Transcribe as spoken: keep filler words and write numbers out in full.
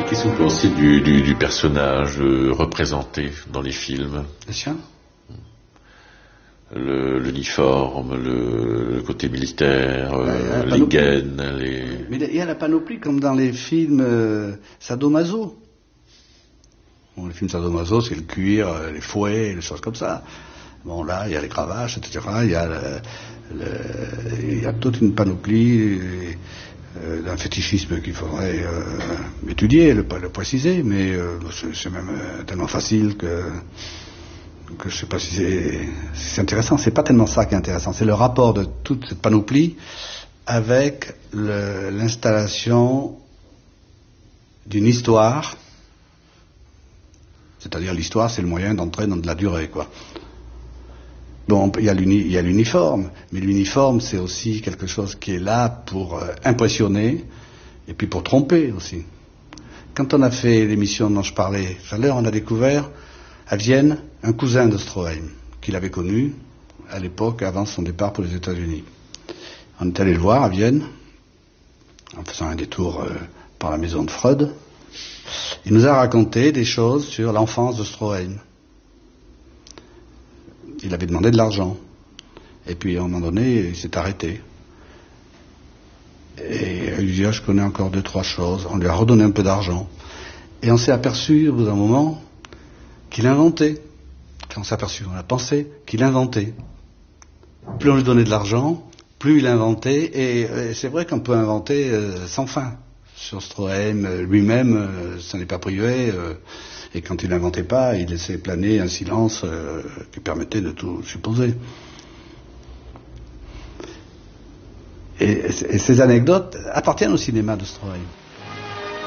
Qu'est-ce que vous pensez du, du, du personnage euh, représenté dans les films? Le chien? Le, l'uniforme, le, le côté militaire, euh, ouais, les gaines, les... Mais il y a la panoplie comme dans les films euh, sadomaso. Bon, les films sadomaso, c'est le cuir, euh, les fouets, les choses comme ça. Bon, là, il y a les cravaches, et cetera. Il y a, le, le, il y a toute une panoplie euh, d'un fétichisme qu'il faudrait euh, étudier, le, le préciser, mais euh, c'est, c'est même euh, tellement facile que... que je sais pas si c'est, si c'est intéressant. C'est pas tellement ça qui est intéressant, c'est le rapport de toute cette panoplie avec le, l'installation d'une histoire. C'est-à-dire l'histoire, c'est le moyen d'entrer dans de la durée, quoi. Bon, il y a, l'uni, il y a l'uniforme, mais l'uniforme, c'est aussi quelque chose qui est là pour euh, impressionner et puis pour tromper aussi. Quand on a fait l'émission dont je parlais tout à l'heure, on a découvert à Vienne un cousin de Stroheim, qu'il avait connu à l'époque avant son départ pour les États-Unis. On est allé le voir à Vienne, en faisant un détour euh, par la maison de Freud. Il nous a raconté des choses sur l'enfance de Stroheim. Il avait demandé de l'argent. Et puis à un moment donné, il s'est arrêté. Et il lui dit, ah, je connais encore deux, trois choses. On lui a redonné un peu d'argent. Et on s'est aperçu au bout d'un moment qu'il inventait. Quand on s'est aperçu, on a pensé qu'il inventait. Plus on lui donnait de l'argent, plus il inventait. Et, et c'est vrai qu'on peut inventer euh, sans fin. Sur Stroheim lui-même, euh, ça n'est pas privé. Euh, et quand il n'inventait pas, il laissait planer un silence euh, qui permettait de tout supposer. Et, et ces anecdotes appartiennent au cinéma de Stroheim.